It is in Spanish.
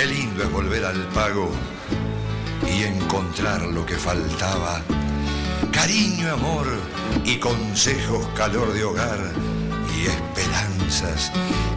Qué lindo es volver al pago y encontrar lo que faltaba. Cariño, amor y consejos, calor de hogar y esperanzas